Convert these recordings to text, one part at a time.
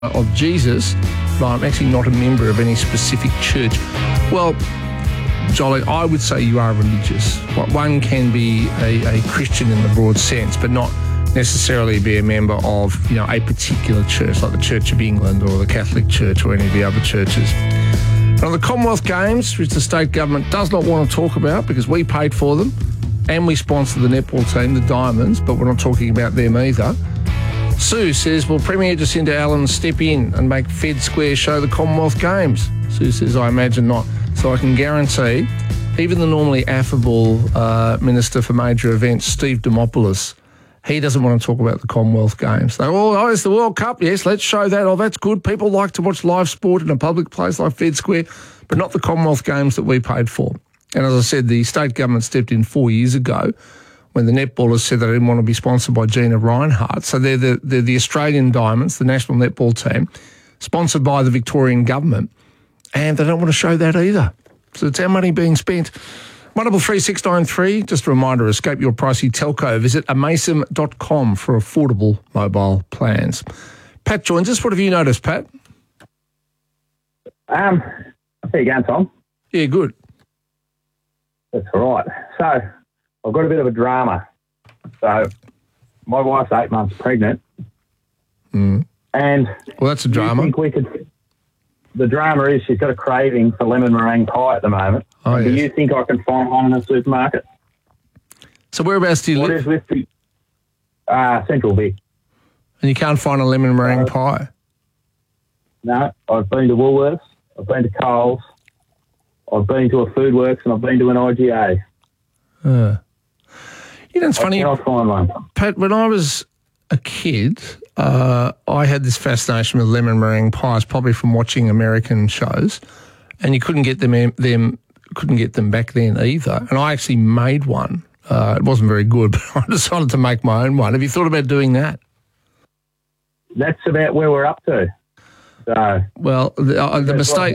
of Jesus, but I'm actually not a member of any specific church. Well, Jolly, I would say you are religious. One can be a Christian in the broad sense, but not necessarily be a member of, a particular church, like the Church of England or the Catholic Church or any of the other churches. And on the Commonwealth Games, which the state government does not want to talk about because we paid for them and we sponsor the netball team, the Diamonds, but we're not talking about them either. Sue says, will Premier Jacinta Allen step in and make Fed Square show the Commonwealth Games? Sue says, I imagine not. So I can guarantee even the normally affable Minister for Major Events, Steve Dimopoulos, he doesn't want to talk about the Commonwealth Games. They it's the World Cup. Yes, let's show that. Oh, that's good. People like to watch live sport in a public place like Fed Square, but not the Commonwealth Games that we paid for. And as I said, the state government stepped in 4 years ago when the netballers said they didn't want to be sponsored by Gina Rinehart. So they're the Australian Diamonds, the national netball team, sponsored by the Victorian government, and they don't want to show that either. So it's our money being spent. 133 just a reminder, escape your pricey telco. Visit amasem.com for affordable mobile plans. Pat joins us. What have you noticed, Pat? How you going, Tom? Yeah, good. That's all right. So I've got a bit of a drama. So my wife's 8 months pregnant. And well, that's a drama. The drama is she's got a craving for lemon meringue pie at the moment. Oh, yes. Do you think I can find one in the supermarket? So whereabouts do you live? What is with the Central Vic? And you can't find a lemon meringue pie? No, I've been to Woolworths, I've been to Coles, I've been to a Foodworks, and I've been to an IGA. It's funny. I cannot find one. Pat, when I was a kid, I had this fascination with lemon meringue pies, probably from watching American shows, and you couldn't get them back then either. And I actually made one. It wasn't very good, but I decided to make my own one. Have you thought about doing that? That's about where we're up to. So, well, the mistake.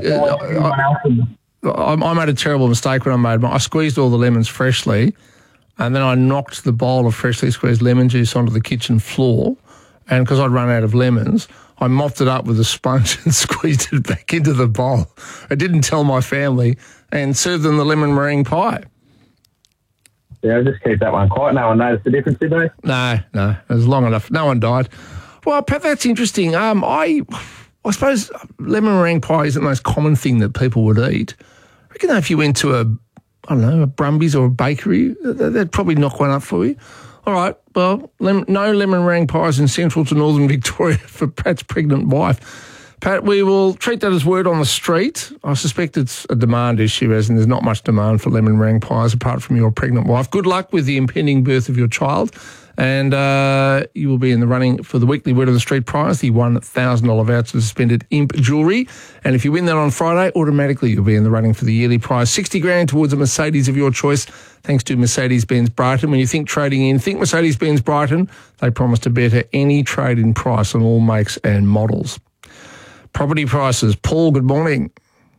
I made a terrible mistake when I squeezed all the lemons freshly, and then I knocked the bowl of freshly squeezed lemon juice onto the kitchen floor. And because I'd run out of lemons, I mopped it up with a sponge and squeezed it back into the bowl. I didn't tell my family and served them the lemon meringue pie. Yeah, I'll just keep that one quiet. No one noticed the difference, did they? No, it was long enough. No one died. Well, Pat, that's interesting. I suppose lemon meringue pie isn't the most common thing that people would eat. I reckon if you went to a Brumbies or a bakery, they'd probably knock one up for you. All right, well, no lemon meringue pies in central to northern Victoria for Pat's pregnant wife. Pat, we will treat that as word on the street. I suspect it's a demand issue, as in there's not much demand for lemon meringue pies apart from your pregnant wife. Good luck with the impending birth of your child, and you will be in the running for the weekly Word on the Street prize, the $1,000 voucher suspended imp jewellery. And if you win that on Friday, automatically you'll be in the running for the yearly prize, $60,000 towards a Mercedes of your choice, thanks to Mercedes-Benz Brighton. When you think trading in, think Mercedes-Benz Brighton. They promise to better any trade-in price on all makes and models. Property prices. Paul, good morning.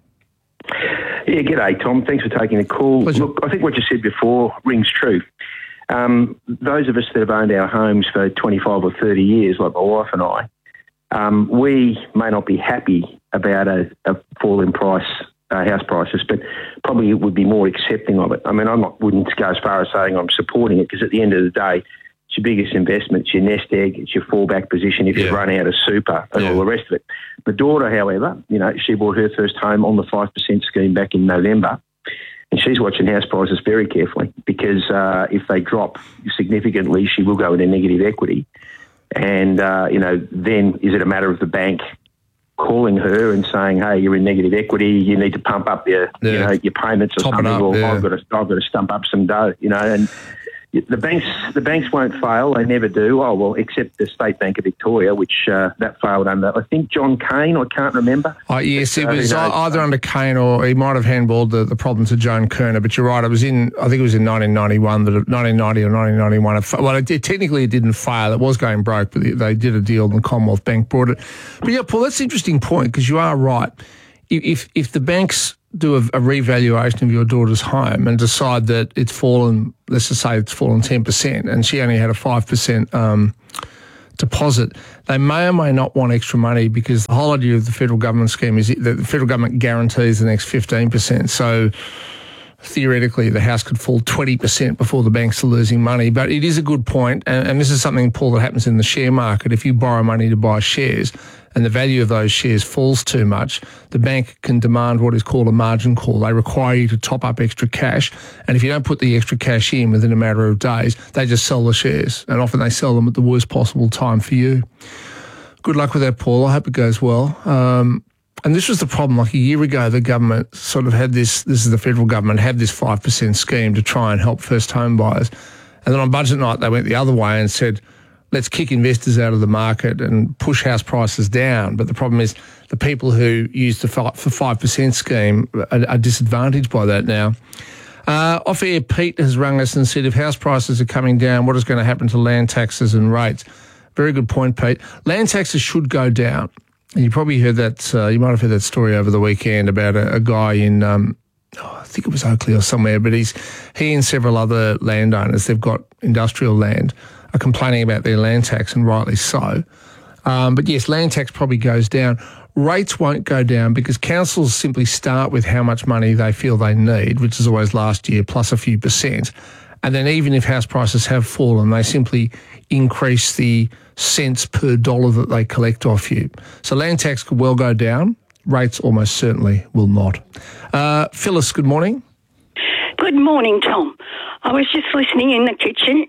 Yeah, g'day, Tom. Thanks for taking the call. Pleasure. Look, I think what you said before rings true. Those of us that have owned our homes for 25 or 30 years, like my wife and I, we may not be happy about a fall in house prices, but probably would be more accepting of it. I mean, wouldn't go as far as saying I'm supporting it, because at the end of the day, it's your biggest investment, it's your nest egg, it's your fallback position if you run out of super and all the rest of it. My daughter, however, she bought her first home on the 5% scheme back in November, and she's watching house prices very carefully, because if they drop significantly, she will go into negative equity. And, then is it a matter of the bank calling her and saying, hey, you're in negative equity, you need to pump up your payments or something, or I've got to stump up some dough, and the banks won't fail. They never do. Oh, well, except the State Bank of Victoria, which that failed under, I think, John Cain. I can't remember. Yes, it was either under Cain or he might have handballed the problem to Joan Kerner. But you're right, I think it was in 1991, 1990 or 1991. Well, technically it didn't fail. It was going broke, but they did a deal and the Commonwealth Bank brought it. But yeah, Paul, that's an interesting point, because you are right. If the banks do a revaluation of your daughter's home and decide that it's fallen, let's just say it's fallen 10%, and she only had a 5% deposit, they may or may not want extra money because the whole idea of the federal government scheme is that the federal government guarantees the next 15%. So theoretically, the house could fall 20% before the banks are losing money. But it is a good point, and this is something, Paul, that happens in the share market. If you borrow money to buy shares and the value of those shares falls too much, the bank can demand what is called a margin call. They require you to top up extra cash, and if you don't put the extra cash in within a matter of days, they just sell the shares, and often they sell them at the worst possible time for you. Good luck with that, Paul. I hope it goes well. And this was the problem. Like a year ago, the government sort of had this is the federal government, had this 5% scheme to try and help first home buyers. And then on budget night, they went the other way and said, let's kick investors out of the market and push house prices down. But the problem is the people who used the 5% scheme are disadvantaged by that now. Off air, Pete has rung us and said, if house prices are coming down, what is going to happen to land taxes and rates? Very good point, Pete. Land taxes should go down. And you probably heard that, you might have heard that story over the weekend about a guy in, I think it was Oakley or somewhere, but he and several other landowners, they've got industrial land, are complaining about their land tax, and rightly so. But yes, land tax probably goes down. Rates won't go down because councils simply start with how much money they feel they need, which is always last year plus a few percent. And then even if house prices have fallen, they simply increase the cents per dollar that they collect off you. So land tax could well go down. Rates almost certainly will not. Phyllis, good morning. Good morning, Tom. I was just listening in the kitchen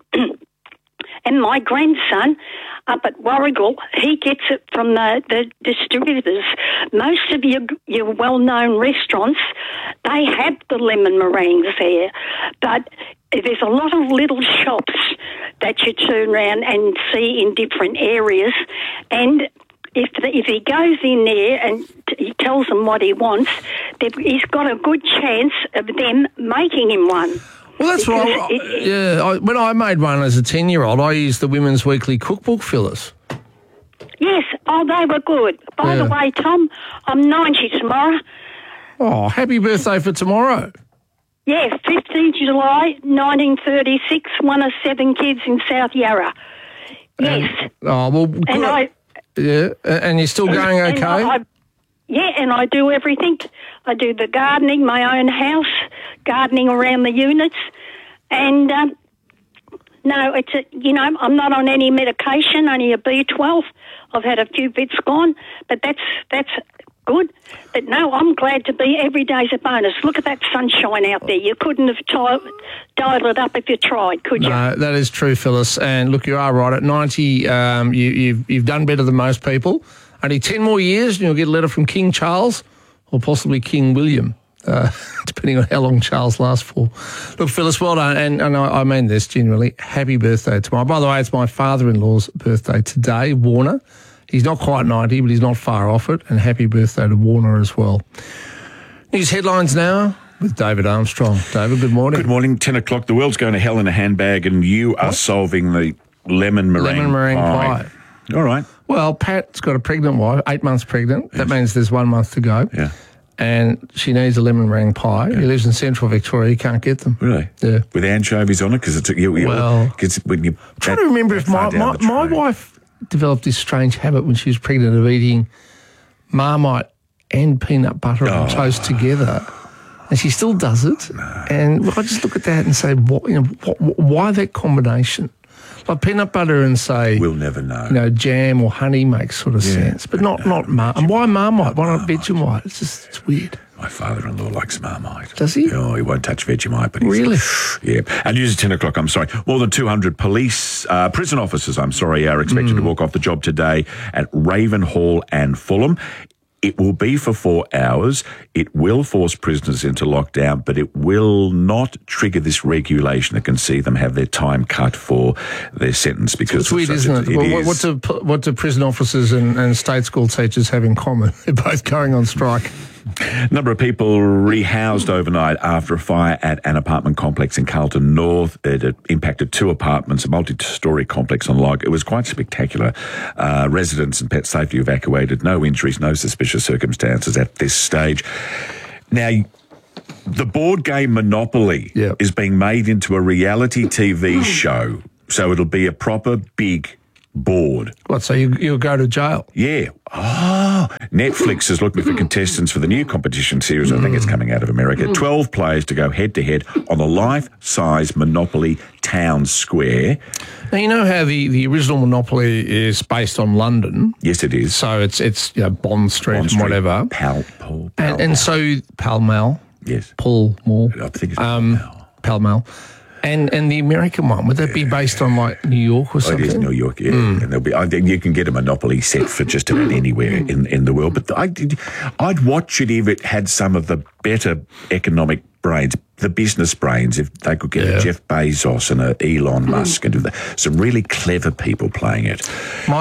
and my grandson up at Warrigal, he gets it from the distributors. Most of your well-known restaurants, they have the lemon meringues there, but there's a lot of little shops that you turn around and see in different areas, and if he goes in there and he tells them what he wants, he's got a good chance of them making him one. Well, that's right. When I made one as a 10-year-old, I used the Women's Weekly Cookbook, Phyllis. Yes. Oh, they were good. By the way, Tom, I'm 90 tomorrow. Oh, happy birthday for tomorrow. Yeah, 15th July, 1936, one of 7 kids in South Yarra. Yes. And you're still going okay? And I do everything. I do the gardening, my own house, gardening around the units. And, no, I'm not on any medication, only a B12. I've had a few bits gone, but that's good. But no, I'm glad to be. Every day's a bonus. Look at that sunshine out there. You couldn't have dialed it up if you tried, could you? No, that is true, Phyllis. And look, you are right. At 90, you've done better than most people. Only 10 more years and you'll get a letter from King Charles or possibly King William, depending on how long Charles lasts for. Look, Phyllis, well done. And I mean this genuinely. Happy birthday tomorrow. By the way, it's my father-in-law's birthday today, Warner. He's not quite 90, but he's not far off it. And happy birthday to Warner as well. News headlines now with David Armstrong. David, good morning. Good morning. 10 o'clock. The world's going to hell in a handbag and you are solving the lemon meringue pie. All right. Well, Pat's got a pregnant wife, 8 months pregnant. Yes. That means there's 1 month to go. Yeah. And she needs a lemon meringue pie. Yeah. He lives in central Victoria. You can't get them. Really? Yeah. With anchovies on it? Because it's I'm trying to remember if my wife developed this strange habit when she was pregnant of eating Marmite and peanut butter and toast together. And she still does it. No. And I just look at that and say, why that combination? Like peanut butter and say... We'll never know. Jam or honey makes sort of sense. But not Marmite. And why Marmite? Why not Vegemite? It's weird. My father-in-law likes Marmite. Does he? Oh, he won't touch Vegemite, but he's... Really? Yeah. And news at 10 o'clock, I'm sorry. More than 200 prison officers, are expected to walk off the job today at Ravenhall and Fulham. It will be for 4 hours. It will force prisoners into lockdown, but it will not trigger this regulation that can see them have their time cut for their sentence. Because it's weird, isn't it? What do prison officers and state school teachers have in common? They're both going on strike. A number of people rehoused overnight after a fire at an apartment complex in Carlton North. It had impacted 2 apartments, a multi-storey complex on Log. It was quite spectacular. Residents and pet safety evacuated. No injuries, no suspicious circumstances at this stage. Now, the board game Monopoly is being made into a reality TV show. So it'll be a proper big bored. What, so you'll go to jail? Yeah. Oh, Netflix is looking for contestants for the new competition series. I think it's coming out of America. 12 players to go head-to-head on a life-size Monopoly town square. Now, you know how the original Monopoly is based on London? Yes, it is. So it's Bond Street and whatever. Pall so Pall Mall. Yes. Pall Mall. I think it's Pall Mall. Pall Mall. And the American one, would that be based on like New York or something? It is New York, yeah. And there'll be. I think you can get a Monopoly set for just about anywhere in the world. But I'd watch it if it had some of the better economic brains, the business brains. If they could get a Jeff Bezos and a Elon Musk and some really clever people playing it.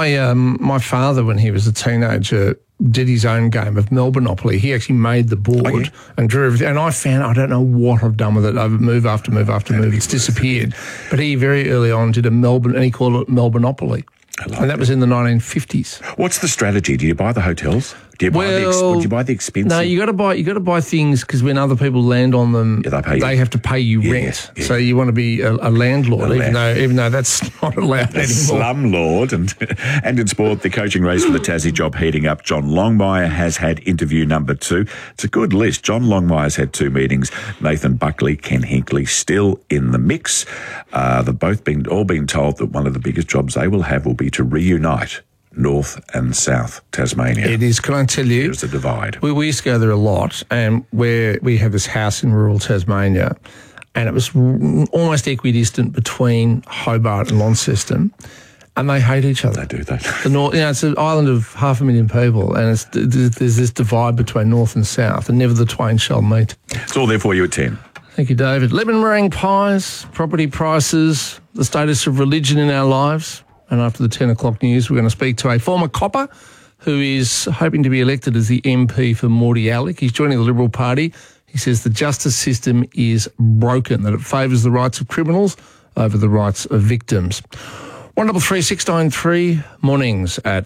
My father, when he was a teenager, did his own game of Melbourneopoly. He actually made the board and drew everything. And I found, I don't know what I've done with it, over move after move after move, it's disappeared. But he very early on did a Melbourne, and he called it Melbourneopoly. And that was in the 1950s. What's the strategy? Do you buy the hotels? Do you buy the expensive? No, you got to buy things because when other people land on them, they have to pay you rent. Yeah. So you want to be a landlord, even though that's not allowed anymore. Slumlord. And in sport, the coaching race for the Tassie job heating up. John Longmire has had interview number 2. It's a good list. John Longmire's had 2 meetings. Nathan Buckley, Ken Hinkley still in the mix. They've both been told that one of the biggest jobs they will have will be to reunite North and South Tasmania. It is. Can I tell you? There's a divide. We used to go there a lot, and we have this house in rural Tasmania, and it was almost equidistant between Hobart and Launceston, and they hate each other. They do. The North, it's an island of 500,000 people, and there's this divide between North and South, and never the twain shall meet. It's all there for you at 10. Thank you, David. Lemon meringue pies, property prices, the status of religion in our lives. And after the 10 o'clock news, we're going to speak to a former copper who is hoping to be elected as the MP for Mordialloc. He's joining the Liberal Party. He says the justice system is broken, that it favours the rights of criminals over the rights of victims. 133 693 mornings at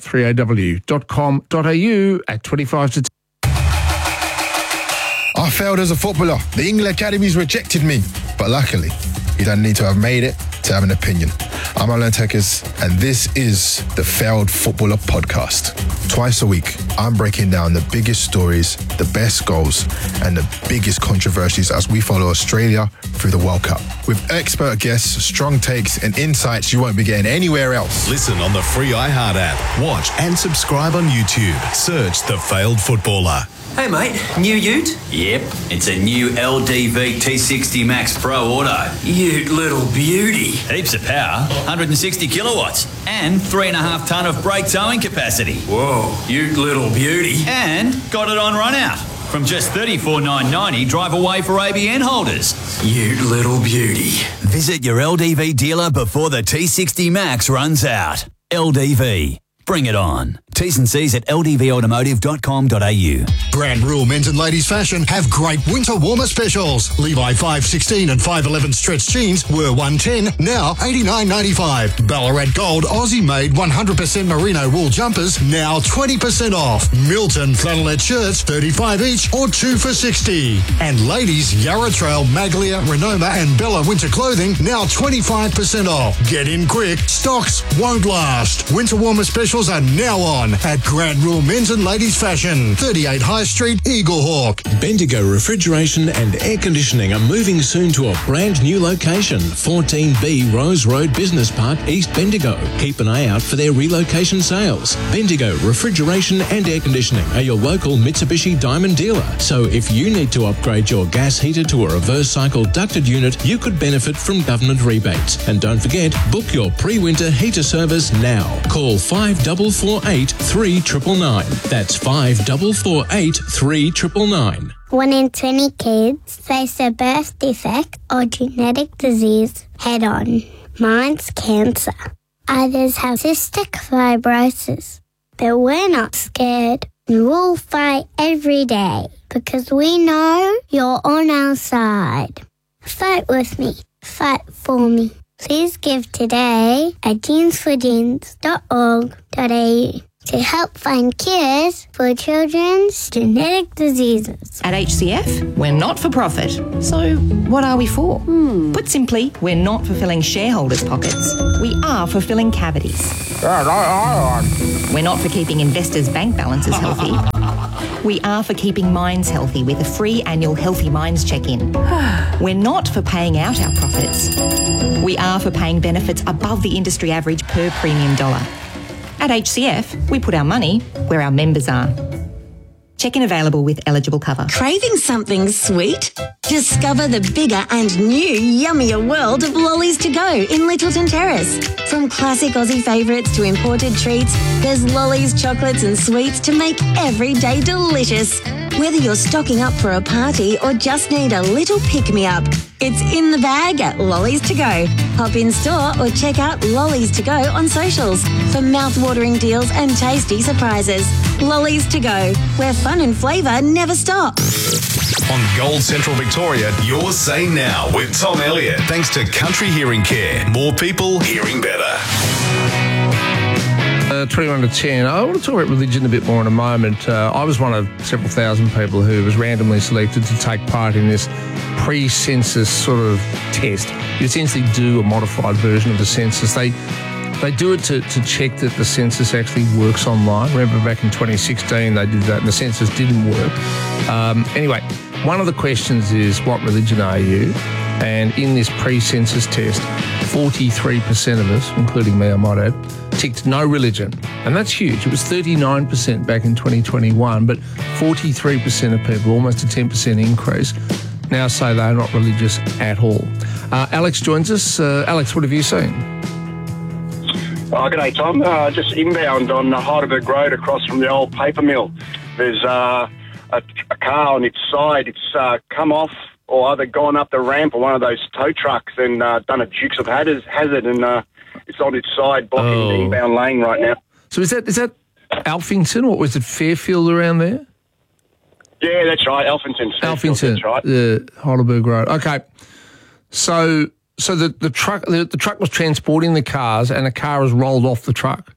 3aw.com.au at 25 to 10. I failed as a footballer. The England Academies rejected me. But luckily, you don't need to have made it to have an opinion. I'm Alan Tekers, and this is the Failed Footballer Podcast. Twice a week, I'm breaking down the biggest stories, the best goals, and the biggest controversies as we follow Australia through the World Cup. With expert guests, strong takes, and insights you won't be getting anywhere else. Listen on the free iHeart app. Watch and subscribe on YouTube. Search The Failed Footballer. Hey mate, new ute? Yep, it's a new LDV T60 Max Pro Auto. Ute little beauty. Heaps of power, 160 kilowatts, and 3.5 tonne of brake towing capacity. Whoa, ute little beauty. And got it on run out. From just $34,990 drive away for ABN holders. Ute little beauty. Visit your LDV dealer before the T60 Max runs out. LDV. Bring it on. T's and C's at ldvautomotive.com.au. Grand Rule Men's and Ladies Fashion have great winter warmer specials. Levi 516 and 511 stretch jeans were $110, now $89.95. Ballarat Gold Aussie made 100% merino wool jumpers, now 20% off. Milton flannelette shirts, $35 each or 2 for $60. And ladies Yarra Trail, Maglia, Renoma and Bella winter clothing, now 25% off. Get in quick, stocks won't last. Winter warmer specials are now on at Grand Rule Men's and Ladies Fashion, 38 High Street, Eaglehawk. Bendigo Refrigeration and Air Conditioning are moving soon to a brand new location, 14B Rose Road Business Park, East Bendigo. Keep an eye out for their relocation sales. Bendigo Refrigeration and Air Conditioning are your local Mitsubishi Diamond dealer. So if you need to upgrade your gas heater to a reverse cycle ducted unit, you could benefit from government rebates. And don't forget, book your pre-winter heater service now. Call 5448 3999. That's 5448 3999. 1 in 20 kids face a birth defect or genetic disease head on. Mine's cancer. Others have cystic fibrosis. But we're not scared. We'll fight every day because we know you're on our side. Fight with me. Fight for me. Please give today at jeansforjeans.org.au. to help find cures for children's genetic diseases. At HCF, we're not for profit. So what are we for? Put simply, we're not for filling shareholders' pockets. We are for filling cavities. We're not for keeping investors' bank balances healthy. We are for keeping minds healthy with a free annual Healthy Minds check-in. We're not for paying out our profits. We are for paying benefits above the industry average per premium dollar. At HCF, we put our money where our members are. Check-in available with eligible cover. Craving something sweet? Discover the bigger and new yummier world of Lollies to Go in Littleton Terrace. From classic Aussie favourites to imported treats, there's Lollies chocolates and sweets to make every day delicious. Whether you're stocking up for a party or just need a little pick-me-up, it's in the bag at Lollies to Go. Hop in store or check out Lollies to Go on socials for mouth-watering deals and tasty surprises. Lollies to Go, where fun and flavour never stop. On Gold Central Victoria, your Say Now with Tom Elliott. Thanks to Country Hearing Care. More people hearing better. 21 to 10. I want to talk about religion a bit more in a moment. I was one of several thousand people who was randomly selected to take part in this pre-census sort of test. You essentially do a modified version of the census. They do it to check that the census actually works online. Remember back in 2016 they did that and the census didn't work. Anyway, one of the questions is, what religion are you? And in this pre-census test, 43% of us, including me I might add, ticked no religion. And that's huge. It was 39% back in 2021, but 43% of people, almost a 10% increase, now say they're not religious at all. Alex joins us. Alex, what have you seen? Oh, g'day, Tom. Just inbound on Heidelberg Road across from the old paper mill. There's a car on its side. It's come off or either gone up the ramp or one of those tow trucks and done a Dukes of Hazzard and it's on its side blocking the inbound lane right now. So is that Alphington or was it Fairfield around there? Yeah, that's right. Alphington. Alphington, that's right. The Heidelberg Road. Okay. So the truck was transporting the cars and a car has rolled off the truck.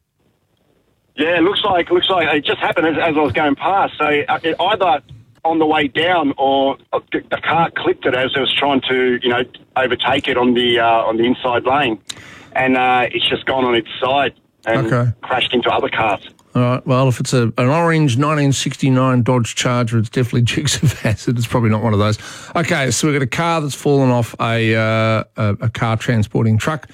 Yeah, looks like it just happened as I was going past. So it either on the way down or the car clipped it as it was trying to, overtake it on the inside lane. And it's just gone on its side and crashed into other cars. All right. Well, if it's an orange 1969 Dodge Charger, it's definitely Dukes of Hazzard. It's probably not one of those. Okay, so we've got a car that's fallen off a car transporting truck.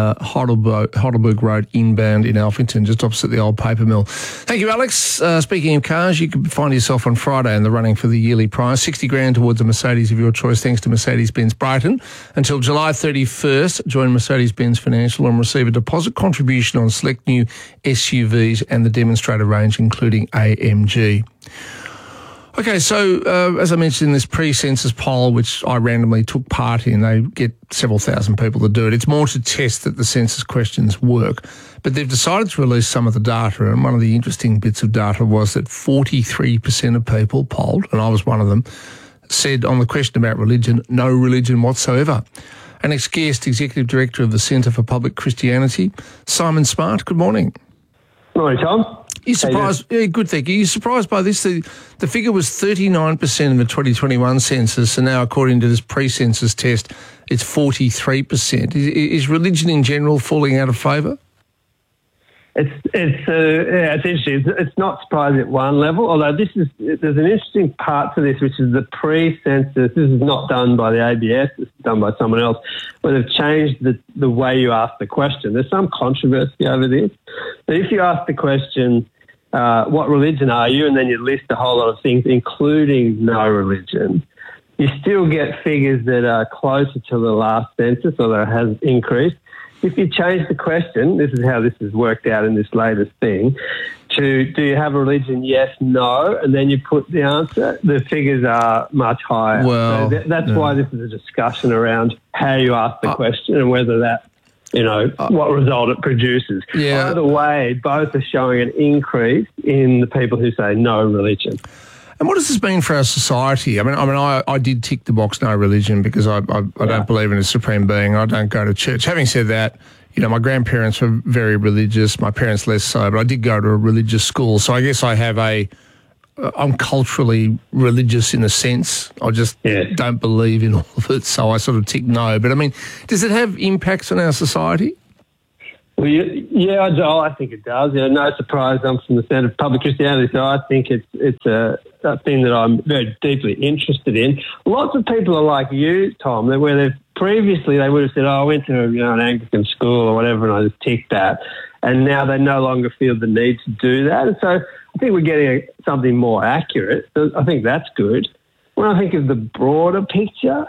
Heidelberg Road inbound in Alphington, just opposite the old paper mill. Thank you, Alex. Speaking of cars, you could find yourself on Friday in the running for the yearly prize, $60,000 towards a Mercedes of your choice, thanks to Mercedes-Benz Brighton. Until July 31st, join Mercedes-Benz Financial and receive a deposit contribution on select new SUVs and the demonstrator range, including AMG. Okay, so as I mentioned in this pre-census poll, which I randomly took part in, they get several thousand people to do it. It's more to test that the census questions work. But they've decided to release some of the data, and one of the interesting bits of data was that 43% of people polled, and I was one of them, said on the question about religion, no religion whatsoever. Our next guest, Executive Director of the Centre for Public Christianity, Simon Smart. Good morning. Morning, Tom. You surprised? Yeah, good, thank you. You surprised by this? The figure was 39% in the 2021 census, and now, according to this pre-census test, it's 43%. Is religion in general falling out of favour? It's interesting. It's not surprising at one level, although there's an interesting part to this, which is the pre-census. This is not done by the ABS. This is done by someone else, where they've changed the way you ask the question. There's some controversy over this. But if you ask the question, what religion are you? And then you list a whole lot of things, including no religion. You still get figures that are closer to the last census, although it has increased. If you change the question, this is how this has worked out in this latest thing, to do you have a religion, yes, no, and then you put the answer, the figures are much higher. Well, so that's why this is a discussion around how you ask the question and whether that, what result it produces. Yeah. Either way, both are showing an increase in the people who say no religion. And what does this mean for our society? I did tick the box no religion because I don't believe in a supreme being. I don't go to church. Having said that, my grandparents were very religious, my parents less so, but I did go to a religious school. So I guess I have I'm culturally religious in a sense. I just don't believe in all of it, so I sort of tick no. But, I mean, does it have impacts on our society? Well, I think it does. No surprise, I'm from the Centre for Public Christianity, so I think it's a thing that I'm very deeply interested in. Lots of people are like you, Tom, where previously they would have said, I went to an Anglican school or whatever, and I just ticked that. And now they no longer feel the need to do that. And so I think we're getting something more accurate. So I think that's good. When I think of the broader picture,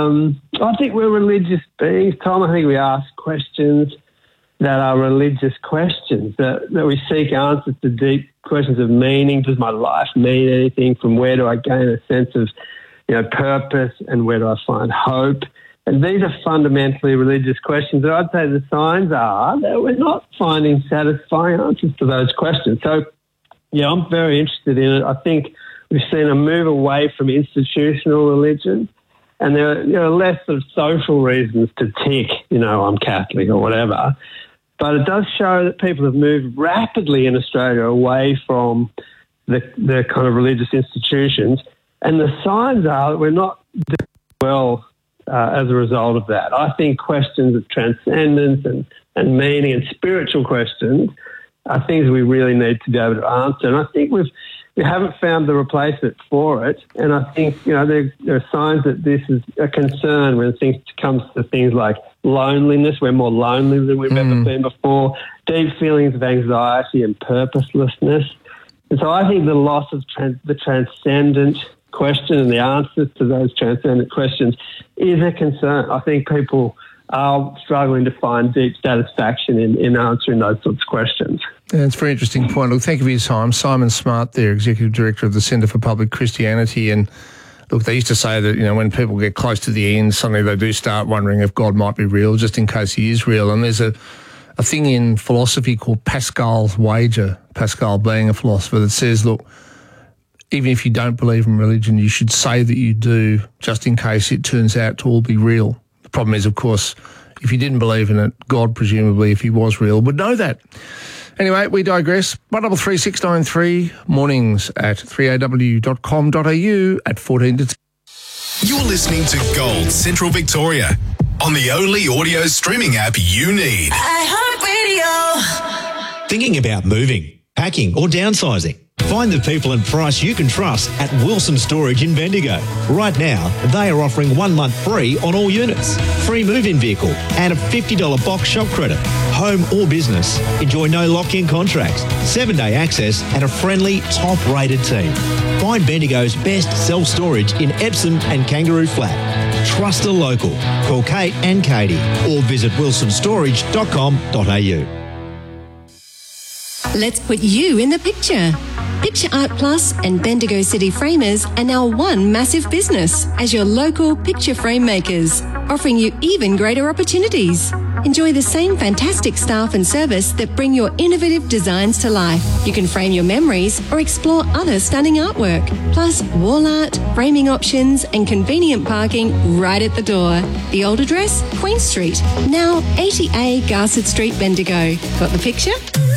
I think we're religious beings, Tom. I think we ask questions that are religious questions, that we seek answers to deep questions of meaning. Does my life mean anything? From where do I gain a sense of purpose, and where do I find hope? And these are fundamentally religious questions. And I'd say the signs are that we're not finding satisfying answers to those questions. So, I'm very interested in it. I think we've seen a move away from institutional religion, and there are less sort of social reasons to tick, I'm Catholic or whatever. But it does show that people have moved rapidly in Australia away from the kind of religious institutions. And the signs are that we're not doing well as a result of that. I think questions of transcendence and meaning and spiritual questions are things we really need to be able to answer. And I think we haven't found the replacement for it. And I think, there are signs that this is a concern when it comes to things like loneliness. We're more lonely than we've ever been before. Deep feelings of anxiety and purposelessness. And so I think the loss of the transcendent question and the answers to those transcendent questions is a concern. I think people are struggling to find deep satisfaction in answering those sorts of questions. Yeah, it's a very interesting point. Look, thank you for your time. Simon Smart there, Executive Director of the Centre for Public Christianity. And look, they used to say that, when people get close to the end, suddenly they do start wondering if God might be real, just in case he is real. And there's a thing in philosophy called Pascal's wager, Pascal being a philosopher, that says, look, even if you don't believe in religion, you should say that you do, just in case it turns out to all be real. The problem is, of course, if you didn't believe in it, God, presumably, if he was real, would know that. Anyway, we digress. 133693, mornings at 3aw.com.au at 14 to 10. You're listening to Gold Central Victoria on the only audio streaming app you need. iHeartRadio. Thinking about moving, packing or downsizing? Find the people and price you can trust at Wilson Storage in Bendigo. Right now, they are offering 1 month free on all units, free move-in vehicle and a $50 box shop credit. Home or business, enjoy no lock-in contracts, 7-day access and a friendly, top-rated team. Find Bendigo's best self-storage in Epsom and Kangaroo Flat. Trust a local. Call Kate and Katie or visit wilsonstorage.com.au. Let's put you in the picture. Picture Art Plus and Bendigo City Framers are now one massive business as your local picture frame makers, offering you even greater opportunities. Enjoy the same fantastic staff and service that bring your innovative designs to life. You can frame your memories or explore other stunning artwork, plus wall art, framing options and convenient parking right at the door. The old address, Queen Street, now 80A Garsett Street, Bendigo. Got the picture?